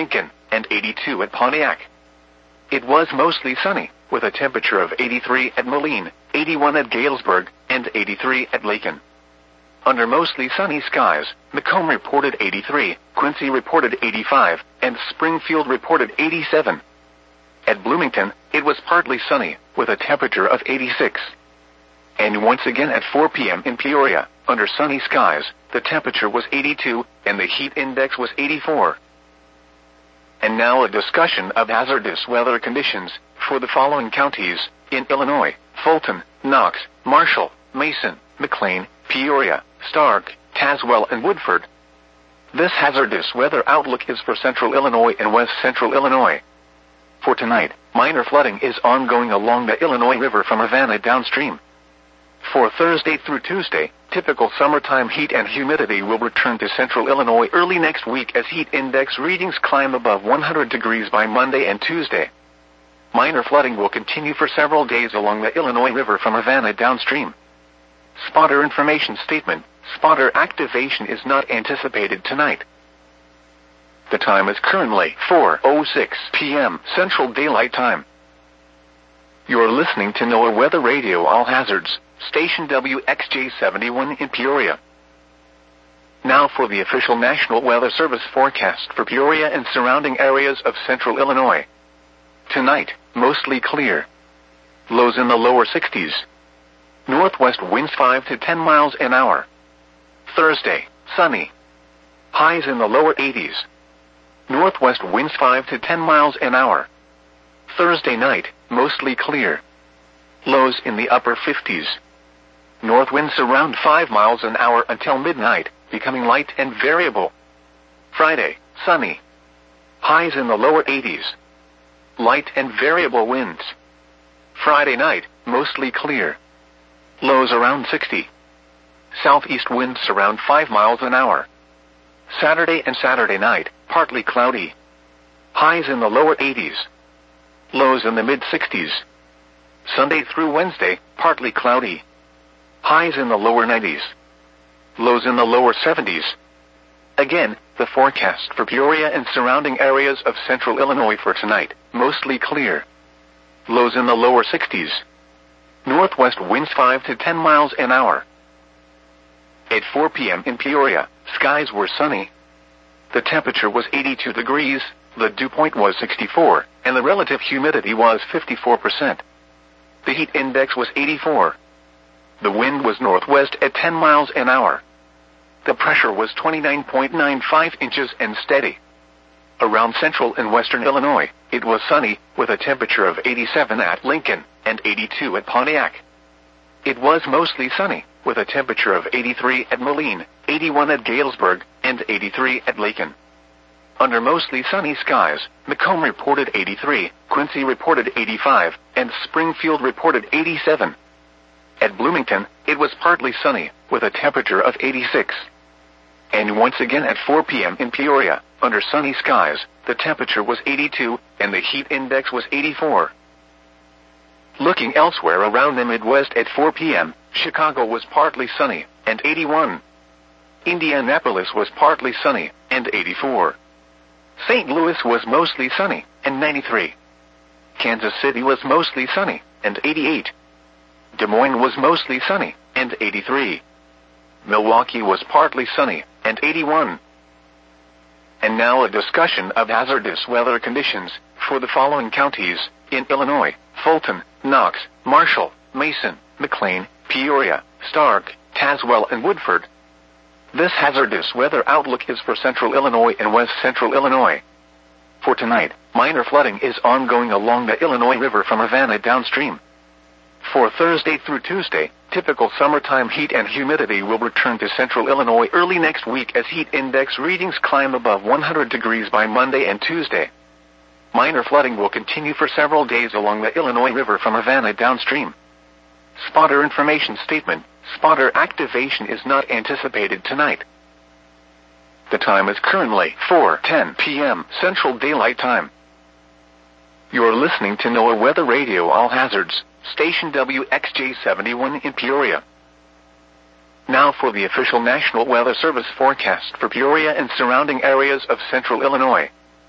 Lincoln, and 82 at Pontiac. It was mostly sunny, with a temperature of 83 at Moline, 81 at Galesburg, and 83 at Lakin. Under mostly sunny skies, Macomb reported 83, Quincy reported 85, and Springfield reported 87. At Bloomington, it was partly sunny, with a temperature of 86. And once again at 4 p.m. in Peoria, under sunny skies, the temperature was 82, and the heat index was 84. And now a discussion of hazardous weather conditions for the following counties in Illinois: Fulton, Knox, Marshall, Mason, McLean, Peoria, Stark, Tazewell, and Woodford. This hazardous weather outlook is for central Illinois and west central Illinois. For tonight, minor flooding is ongoing along the Illinois River from Havana downstream. For Thursday through Tuesday, typical summertime heat and humidity will return to central Illinois early next week as heat index readings climb above 100 degrees by Monday and Tuesday. Minor flooding will continue for several days along the Illinois River from Havana downstream. Spotter information statement: spotter activation is not anticipated tonight. The time is currently 4:06 p.m. Central Daylight Time. You are listening to NOAA Weather Radio All Hazards, station WXJ71 in Peoria. Now for the official National Weather Service forecast for Peoria and surrounding areas of central Illinois. Tonight, mostly clear. Lows in the lower 60s. Northwest winds 5 to 10 miles an hour. Thursday, sunny. Highs in the lower 80s. Northwest winds 5 to 10 miles an hour. Thursday night, mostly clear. Lows in the upper 50s. North winds around 5 miles an hour until midnight, becoming light and variable. Friday, sunny. Highs in the lower 80s. Light and variable winds. Friday night, mostly clear. Lows around 60. Southeast winds around 5 miles an hour. Saturday and Saturday night, partly cloudy. Highs in the lower 80s. Lows in the mid-60s. Sunday through Wednesday, partly cloudy. Highs in the lower 90s. Lows in the lower 70s. Again, the forecast for Peoria and surrounding areas of central Illinois for tonight: mostly clear. Lows in the lower 60s. Northwest winds 5 to 10 miles an hour. At 4 p.m. in Peoria, skies were sunny. The temperature was 82 degrees, the dew point was 64, and the relative humidity was 54%. The heat index was 84. The wind was northwest at 10 miles an hour. The pressure was 29.95 inches and steady. Around central and western Illinois, it was sunny, with a temperature of 87 at Lincoln, and 82 at Pontiac. It was mostly sunny, with a temperature of 83 at Moline, 81 at Galesburg, and 83 at Lakin. Under mostly sunny skies, Macomb reported 83, Quincy reported 85, and Springfield reported 87. At Bloomington, it was partly sunny, with a temperature of 86. And once again at 4 p.m. in Peoria, under sunny skies, the temperature was 82, and the heat index was 84. Looking elsewhere around the Midwest at 4 p.m., Chicago was partly sunny, and 81. Indianapolis was partly sunny, and 84. St. Louis was mostly sunny, and 93. Kansas City was mostly sunny, and 88. Des Moines was mostly sunny, and 83. Milwaukee was partly sunny, and 81. And now a discussion of hazardous weather conditions for the following counties in Illinois: Fulton, Knox, Marshall, Mason, McLean, Peoria, Stark, Tazewell, and Woodford. This hazardous weather outlook is for central Illinois and west central Illinois. For tonight, minor flooding is ongoing along the Illinois River from Havana downstream. For Thursday through Tuesday, typical summertime heat and humidity will return to central Illinois early next week as heat index readings climb above 100 degrees by Monday and Tuesday. Minor flooding will continue for several days along the Illinois River from Havana downstream. Spotter information statement: spotter activation is not anticipated tonight. The time is currently 4:10 p.m. Central Daylight Time. You are listening to NOAA Weather Radio All Hazards, station WXJ71 in Peoria. Now for the official National Weather Service forecast for Peoria and surrounding areas of central Illinois.